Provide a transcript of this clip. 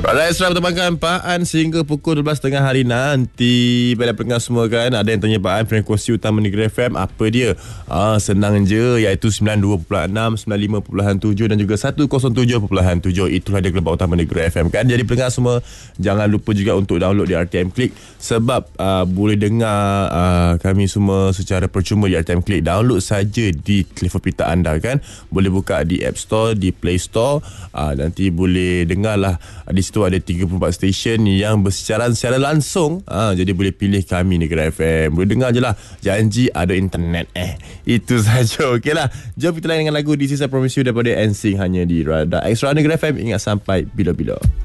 Radar Extra bertemankan Pak An sehingga pukul 12.30 hari nanti. Pada pendengar semua kan, ada yang tanya Pak An, frekuensi utama Negeri FM apa dia? Senang je, iaitu 92.6, 95.7 dan juga 107.7. Itulah dia gelombang utama Negeri FM kan. Jadi pendengar semua, jangan lupa juga untuk download di RTM Click, sebab boleh dengar kami semua secara percuma di RTM Click. Download saja di telefon pintar anda kan. Boleh buka di App Store, di Play Store. Nanti boleh dengar lah. Di situ ada 34 stesen yang bersiaran secara langsung. Jadi boleh pilih kami Negeri FM. Boleh dengar je lah. Janji ada internet. Itu saja. Okey lah. Jom kita lain dengan lagu This Is I Promise You daripada NSYNC, hanya di Radar Extra Negeri FM. Ingat sampai bila-bila.